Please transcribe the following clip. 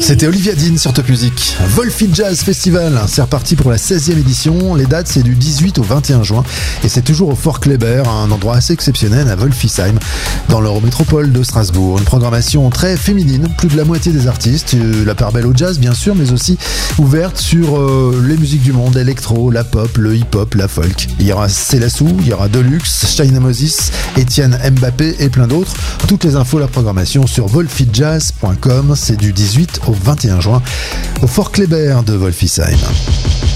C'était Olivia Dean sur Top Music. Volfi Jazz Festival, c'est reparti pour la 16e édition. Les dates, c'est du 18 au 21 juin. Et c'est toujours au Fort Kléber, un endroit assez exceptionnel à Wolfisheim, dans l'Eurométropole de Strasbourg. Une programmation très féminine, plus de la moitié des artistes. La part belle au jazz, bien sûr, mais aussi ouverte sur les musiques du monde, l'électro, la pop, le hip-hop, la folk. Il y aura Célassou, il y aura Deluxe, China Moses, Étienne Mbappé et plein d'autres. Toutes les infos, la programmation sur wolfijazz.com. C'est du 18 au 21 juin au Fort Kléber de Wolfisheim.